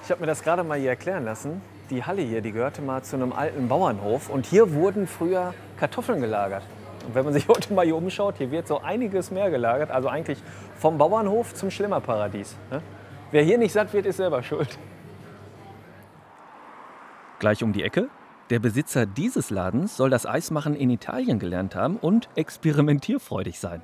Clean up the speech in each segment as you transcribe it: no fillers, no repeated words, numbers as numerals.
Ich habe mir das gerade mal hier erklären lassen. Die Halle hier, die gehörte mal zu einem alten Bauernhof und hier wurden früher Kartoffeln gelagert. Und wenn man sich heute mal hier umschaut, hier wird so einiges mehr gelagert. Also eigentlich vom Bauernhof zum Schlemmerparadies. Ne? Wer hier nicht satt wird, ist selber schuld. Gleich um die Ecke. Der Besitzer dieses Ladens soll das Eismachen in Italien gelernt haben und experimentierfreudig sein.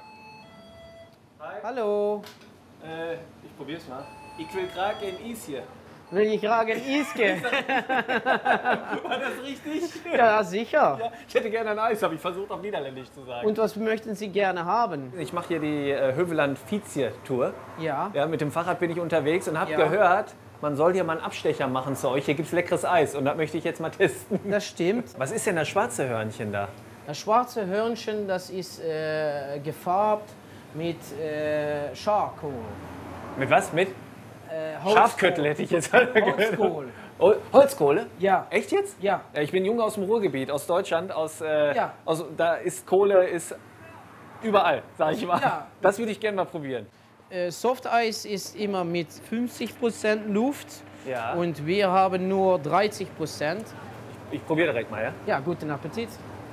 Hallo, Ich probier's mal. Ich will gerade ein Eis hier. will ich graag ein Eisge? War das richtig? Ja, sicher. Ja, ich hätte gerne ein Eis, habe ich versucht auf Niederländisch zu sagen. Und was möchten Sie gerne haben? Ich mache hier die Höveland-Vizie-Tour. Ja, Ja, mit dem Fahrrad bin ich unterwegs und habe Ja. gehört, man soll hier mal einen Abstecher machen zu euch. Hier gibt's leckeres Eis und das möchte ich jetzt mal testen. das stimmt. Was ist denn das schwarze Hörnchen da? Das schwarze Hörnchen, das ist gefarbt mit Charcoal. Mit was? Mit Holzkohl. Schafköttel hätte ich jetzt gehört. Holzkohl. Oh, Holzkohle? Ja. Echt jetzt? Ja. Ich bin Junge aus dem Ruhrgebiet, aus Deutschland. Ja. Da ist Kohle ist überall, sag ich mal. Ja. Das würde ich gerne mal probieren. Softeis ist immer mit 50% Luft Ja. und wir haben nur 30%. Ich probiere direkt mal, ja? Ja, guten Appetit.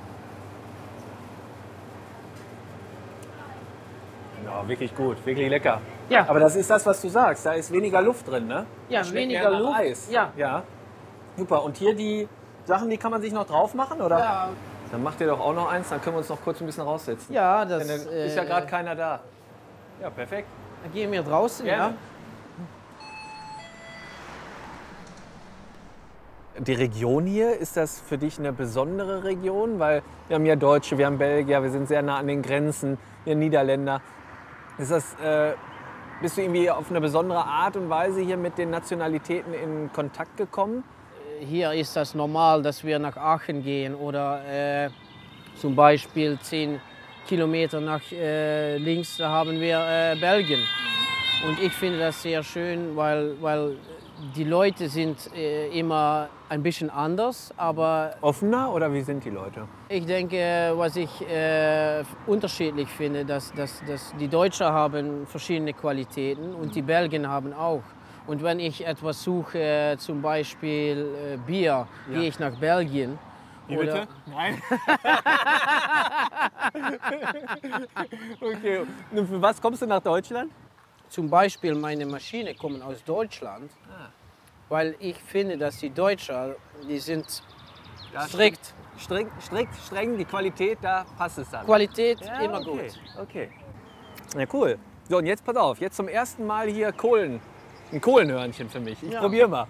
Ja, wirklich gut, wirklich lecker. Ja. Aber das ist das, was du sagst. Da ist weniger Luft drin, ne? Ja, Das schmeckt weniger mehr nach Luft. Eis. Ja. Ja. Super. Und hier die Sachen, die kann man sich noch drauf machen, oder? Ja, Dann macht ihr doch auch noch eins, dann können wir uns noch kurz ein bisschen raussetzen. ja das Denn dann ist ja gerade keiner da. Ja, perfekt. dann gehen wir draußen, Gerne. ja. Die Region hier, ist das für dich eine besondere Region? Weil wir haben ja Deutsche, wir haben Belgier, wir sind sehr nah an den Grenzen, wir Niederländer. Ist das, bist du irgendwie auf eine besondere Art und Weise hier mit den Nationalitäten in Kontakt gekommen? Hier ist das normal, dass wir nach Aachen gehen oder zum Beispiel 10 Kilometer nach links, da haben wir Belgien. Und ich finde das sehr schön, weil die Leute sind immer ein bisschen anders, aber Offener oder wie sind die Leute? ich denke, was ich unterschiedlich finde, dass die Deutschen haben verschiedene Qualitäten und die Belgier haben auch. Und wenn ich etwas suche, zum Beispiel Bier, gehe ich nach Belgien. Wie bitte? Nein. Okay. Und für was kommst du nach Deutschland? Zum Beispiel meine Maschinen kommen aus Deutschland, weil ich finde, dass die Deutschen, die sind strikt. Streng, die Qualität, da passt es dann. Qualität Ja, immer okay. gut. Okay. Ja, cool. So, und jetzt pass auf, jetzt zum ersten Mal hier Kohlen. Ein Kohlenhörnchen für mich. Ich Ja. probiere mal.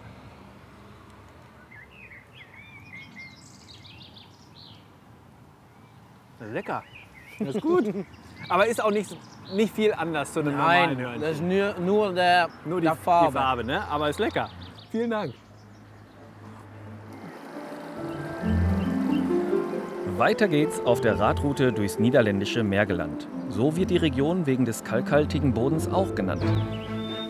Lecker. Das ist gut. Aber ist auch nicht viel anders zu einem normalen Nein, Hörnchen. das ist nur Nur der Farbe. die Farbe, ne? Aber ist lecker. Vielen Dank. Weiter geht's auf der Radroute durchs niederländische Mergeland. So wird die Region wegen des kalkhaltigen Bodens auch genannt.